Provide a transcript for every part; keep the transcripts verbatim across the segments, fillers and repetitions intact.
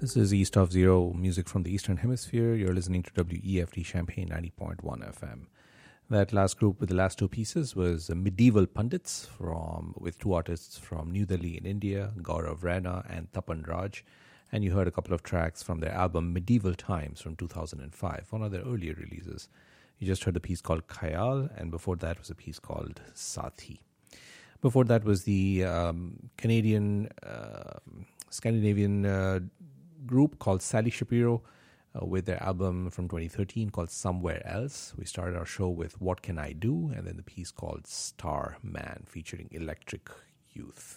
This is East of Zero, music from the Eastern Hemisphere. You're listening to W E F T Champaign ninety point one F M. That last group with the last two pieces was Medieval Pundits from with two artists from New Delhi in India, Gaurav Raina and Tapan Raj. And you heard a couple of tracks from their album Medieval Times from two thousand five, one of their earlier releases. You just heard a piece called Khayal, and before that was a piece called Sathi. Before that was the um, Canadian, uh, Scandinavian uh, group called Sally Shapiro uh, with their album from twenty thirteen called Somewhere Else. We started our show with What Can I Do, and then the piece called Star Man featuring Electric Youth.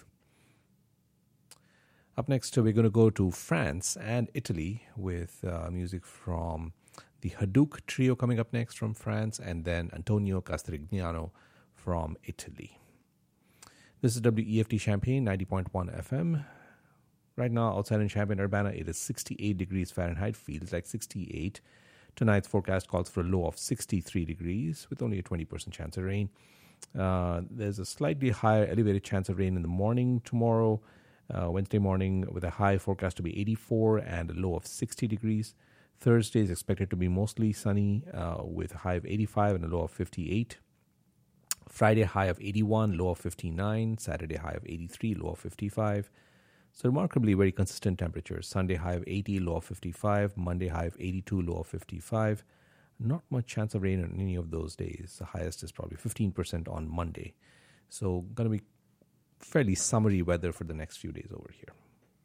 Up next, we're going to go to France and Italy with uh, music from the Hadouk Trio coming up next from France, and then Antonio Castrignano from Italy. This is W E F T Champaign ninety point one F M. Right now, outside in Champaign-Urbana, it is sixty-eight degrees Fahrenheit, feels like sixty-eight. Tonight's forecast calls for a low of sixty-three degrees with only a twenty percent chance of rain. Uh, there's a slightly higher elevated chance of rain in the morning tomorrow, uh, Wednesday morning, with a high forecast to be eighty-four and a low of sixty degrees. Thursday is expected to be mostly sunny uh, with a high of eighty-five and a low of fifty-eight. Friday, high of eighty-one, low of fifty-nine. Saturday, high of eighty-three, low of fifty-five. So remarkably very consistent temperatures. Sunday high of eighty, low of fifty-five. Monday high of eighty-two, low of fifty-five. Not much chance of rain on any of those days. The highest is probably fifteen percent on Monday. So going to be fairly summery weather for the next few days over here.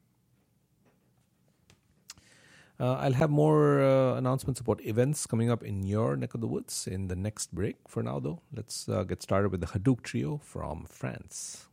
Uh, I'll have more uh, announcements about events coming up in your neck of the woods in the next break. For now, though, let's uh, get started with the Hadouk Trio from France.